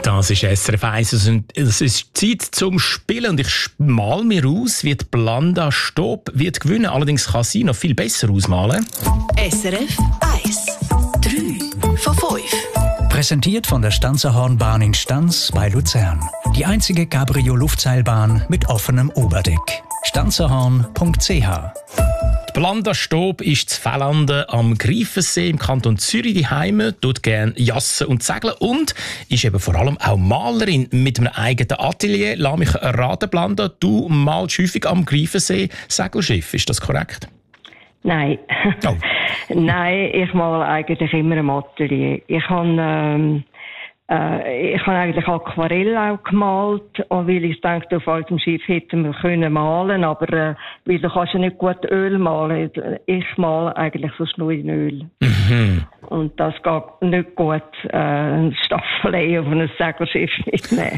Das ist SRF 1 und es ist Zeit zum Spielen und ich mal mir aus, wie die Blanda Stob wird gewinnen. Allerdings kann sie noch viel besser ausmalen. SRF 1 3 von 5. Präsentiert von der Stanzerhornbahn in Stanz bei Luzern. Die einzige Cabrio-Luftseilbahn mit offenem Oberdeck. stanzerhorn.ch. Die Blanda Stob ist zu Fellanden am Greifensee im Kanton Zürich daheim, tut gerne jassen und segeln und ist eben vor allem auch Malerin mit einem eigenen Atelier. Lass mich raten, Blanda, du malst häufig am Greifensee Segelschiff, ist das korrekt? Nein. Oh. Nein, ich male eigentlich immer im Atelier. Ich habe eigentlich Aquarell auch gemalt, weil ich dachte, auf altem Schiff hätten wir können malen, aber weil du kannst ja nicht gut Öl malen. Ich male eigentlich sonst nur in Öl. Mhm. Und das geht nicht gut, ein Staffelei auf ein Segelschiff mitnehmen.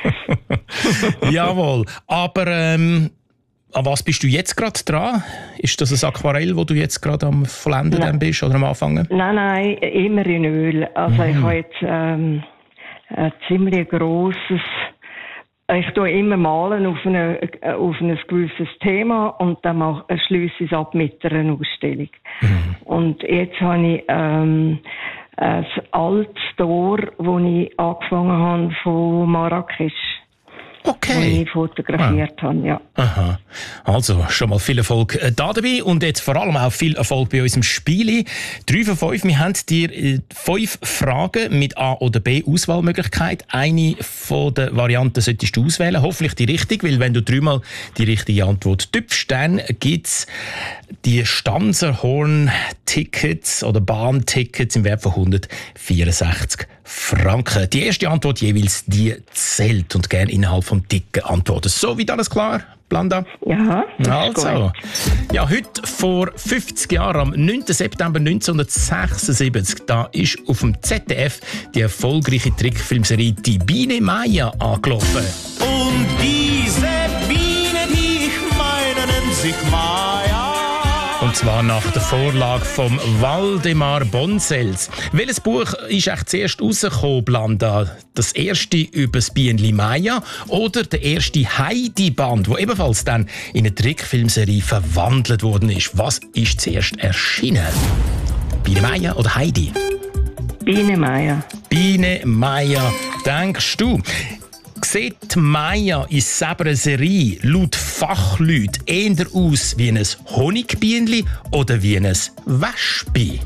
Jawohl, aber an was bist du jetzt gerade dran? Ist das ein Aquarell, wo du jetzt gerade am Vollenden bist oder am Anfangen? Nein, immer in Öl. Also ich habe jetzt ein ziemlich grosses. Ich tue immer malen auf ein gewisses Thema und dann schließe ich es ab mit einer Ausstellung. Mhm. Und jetzt habe ich ein altes Tor, das ich angefangen habe von Marrakesch. Okay. Die ich fotografiert habe, ja. Aha. Also, schon mal viel Erfolg da dabei und jetzt vor allem auch viel Erfolg bei unserem Spiel. 3 von 5. Wir haben dir 5 Fragen mit A oder B Auswahlmöglichkeit. Eine von den Varianten solltest du auswählen, hoffentlich die richtige, weil wenn du 3-mal die richtige Antwort tippst, dann gibt es die Stanzerhorn-Tickets oder Bahntickets im Wert von 164 Franken. Die erste Antwort jeweils, die zählt und gerne innerhalb vom dicken Antworten. So, wie alles klar, Blanda? Ja, also. Ja, heute vor 50 Jahren, am 9. September 1976, da ist auf dem ZDF die erfolgreiche Trickfilmserie «Die Biene Maya» angelaufen. Und diese Biene, die ich meine, nennt sich Maya. Und zwar nach der Vorlage von Waldemar Bonsels. Welches Buch ist echt zuerst rausgekommen, Blanda? Das erste über das Bienenli Maya oder der erste Heidi-Band, der ebenfalls dann in eine Trickfilmserie verwandelt worden ist? Was ist zuerst erschienen? Biene Maya oder Heidi? Biene Maya. Biene Maya, denkst du? Sieht Maya in selber Serie laut Fachleuten eher aus wie ein Honigbienenli oder wie ein Wespe?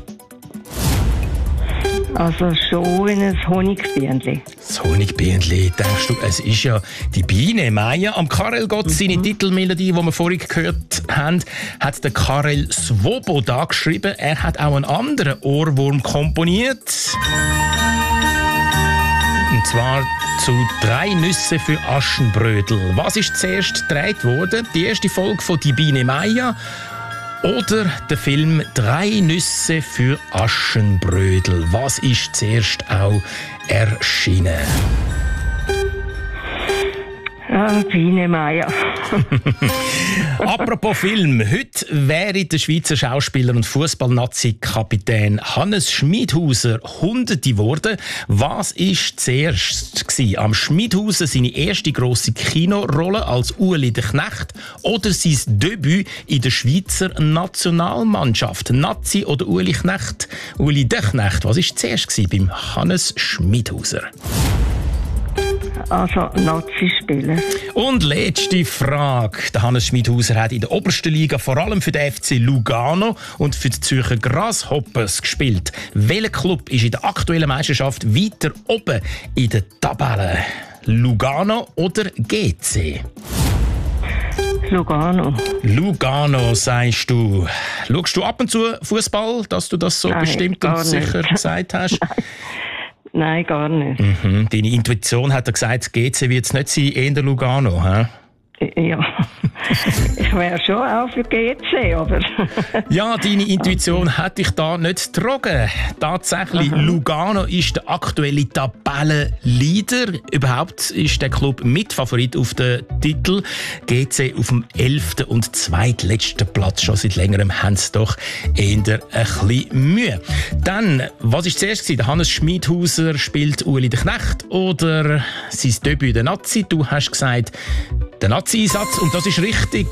Also schon ein Honigbienenli. Das Honigbienenli, denkst du, es ist ja die Biene Maya. Am Karel Gott, seine Titelmelodie, die wir vorhin gehört haben, hat der Karel Svoboda geschrieben. Er hat auch einen anderen Ohrwurm komponiert. Und zwar zu 3 Nüsse für Aschenbrödel. Was ist zuerst gedreht worden? Die erste Folge von «Die Biene Maya» oder der Film «3 Nüsse für Aschenbrödel»? Was ist zuerst auch erschienen? Biene Maya. Apropos Film. Heute wäre der Schweizer Schauspieler und Fußball-Nazi-Kapitän Hannes Schmidhauser 100 geworden. Was war zuerst gewesen? Am Schmidhauser seine erste grosse Kinorolle als Ueli der Knecht oder sein Debüt in der Schweizer Nationalmannschaft? Nazi oder Ueli Knecht? Ueli der Knecht. Was war zuerst gewesen beim Hannes Schmidhauser? Also Nazi-Spieler. Und letzte Frage. Der Hannes Schmidhauser hat in der obersten Liga vor allem für den FC Lugano und für die Zürcher Grasshoppers gespielt. Welcher Club ist in der aktuellen Meisterschaft weiter oben in der Tabelle? Lugano oder GC? Lugano. Lugano, sagst du. Schaust du ab und zu Fußball, dass du das so bestimmt und sicher gesagt hast? Nein, gar nicht. Mhm. Deine Intuition hat gesagt, GC wird es nicht sein, eher Lugano, hä? Ja. Ich wäre schon auch für GC, aber... Ja, deine Intuition hat dich da nicht getrogen. Tatsächlich, Lugano ist der aktuelle Tabellenleader. Überhaupt ist der Club Mitfavorit auf den Titel. GC auf dem 11. und zweitletzten Platz. Schon seit längerem haben sie doch eher ein bisschen Mühe. Dann, was war zuerst? Der Hannes Schmidhauser spielt Ueli der Knecht oder sein Debüt der Nazi? Du hast gesagt, der Nazi-Einsatz, und das ist richtig.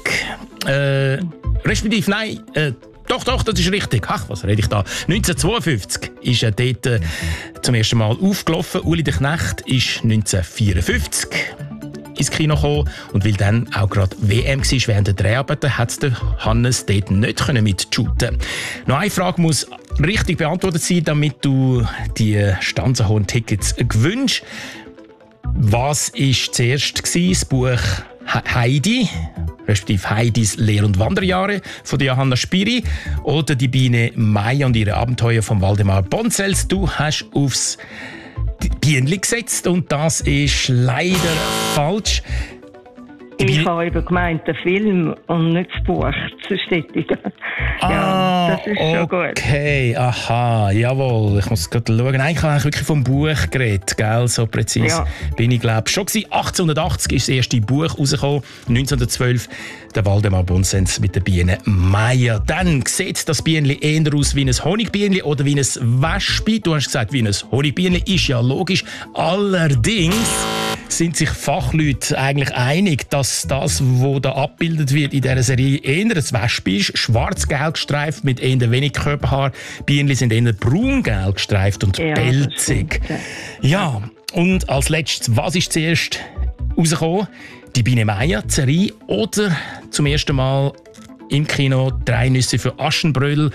Respektive, nein, doch, das ist richtig. Ach, was rede ich da? 1952 ist er dort zum ersten Mal aufgelaufen. Ueli der Knecht ist 1954 ins Kino gekommen, und weil dann auch gerade WM war während der Dreharbeiten, hat der Hannes dort nicht mitshooten. Noch eine Frage muss richtig beantwortet sein, damit du die Stanzenhorn-Tickets gewünscht. Was war zuerst? Das Buch Heidi, respektive Heidis Lehr- und Wanderjahre von Johanna Spiri, oder die Biene Maya und ihre Abenteuer von Waldemar Bonzels. Du hast aufs Bienenli gesetzt und das ist leider falsch. Ich habe eben gemeint, den Film und nicht das Buch zu bestätigen. Ja, das ist schon gut. Okay, aha, jawohl. Ich muss gerade schauen. Nein, ich habe wirklich vom Buch geredet, gell? So präzise bin ich, glaube ich, schon gewesen. 1880 ist das erste Buch rausgekommen, 1912 der Waldemar Bonzens mit der Biene Maya. Dann sieht das Bienenli eher aus wie ein Honigbienenli oder wie ein Wespe. Du hast gesagt, wie ein Honigbienenli, ist ja logisch. Allerdings sind sich Fachleute eigentlich einig, dass das, was da abgebildet wird in dieser Serie, eher ein Wespe ist. Schwarz-gelb gestreift mit eher wenig Körperhaar. Bienenli sind eher braun-gelb gestreift und pelzig. Ja, und als letztes, was ist zuerst rausgekommen? Die Biene Maya, die Serie, oder zum ersten Mal im Kino 3 Nüsse für Aschenbrödel